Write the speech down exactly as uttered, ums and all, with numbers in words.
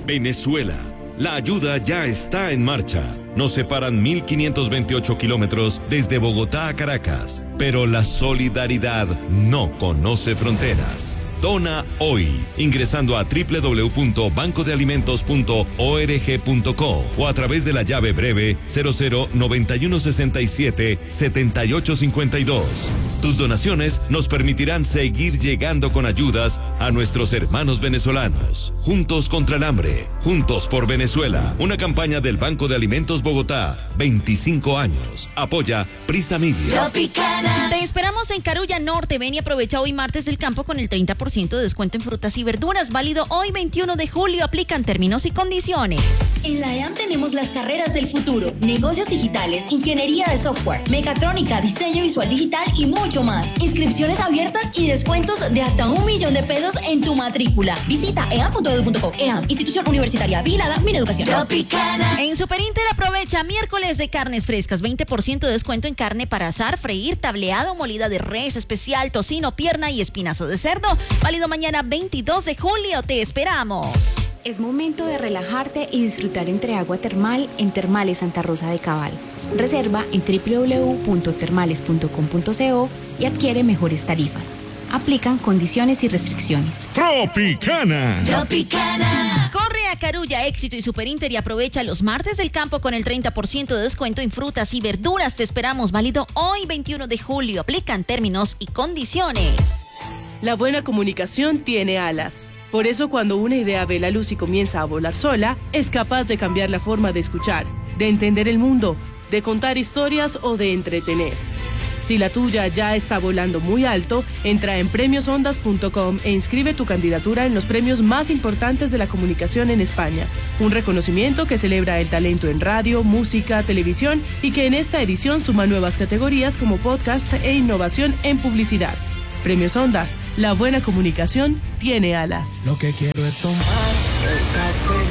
Venezuela. La ayuda ya está en marcha. Nos separan mil quinientos veintiocho kilómetros desde Bogotá a Caracas, pero la solidaridad no conoce fronteras. Dona hoy, ingresando a doble u doble u doble u punto banco de alimentos punto org punto co o a través de la llave breve cero cero noventa y uno sesenta y siete setenta y ocho cincuenta y dos. Tus donaciones nos permitirán seguir llegando con ayudas a nuestros hermanos venezolanos. Juntos contra el hambre, juntos por Venezuela. Una campaña del Banco de Alimentos Bogotá. veinticinco años. Apoya Prisa Media. Tropicana. Te esperamos en Carulla Norte. Ven y aprovecha hoy martes del campo con el treinta por ciento de descuento en frutas y verduras. Válido hoy veintiuno de julio. Aplican términos y condiciones. En la E A M tenemos las carreras del futuro. Negocios digitales, ingeniería de software, mecatrónica, diseño visual digital y mucho más. Inscripciones abiertas y descuentos de hasta un millón de pesos en tu matrícula. Visita e a m punto e d u punto co. E A M, institución universitaria vigilada, Mineducación. Tropicana. En Superinter aprovecha miércoles de carnes frescas, veinte por ciento de descuento en carne para asar, freír, tableado, molida de res especial, tocino, pierna y espinazo de cerdo. Válido mañana veintidós de julio. Te esperamos. Es momento de relajarte y disfrutar entre agua termal en Termales Santa Rosa de Cabal. Reserva en doble u doble u doble u punto termales punto com punto co y adquiere mejores tarifas. Aplican condiciones y restricciones. Tropicana. Tropicana. Corre a Carulla, Éxito y Superinter y aprovecha los martes del campo con el treinta por ciento de descuento en frutas y verduras. Te esperamos, válido hoy veintiuno de julio. Aplican términos y condiciones. La buena comunicación tiene alas. Por eso, cuando una idea ve la luz y comienza a volar sola, es capaz de cambiar la forma de escuchar, de entender el mundo, de contar historias o de entretener. Si la tuya ya está volando muy alto, entra en premios ondas punto com e inscribe tu candidatura en los premios más importantes de la comunicación en España. Un reconocimiento que celebra el talento en radio, música, televisión y que en esta edición suma nuevas categorías como podcast e innovación en publicidad. Premios Ondas, la buena comunicación tiene alas. Lo que quiero es tomar el café.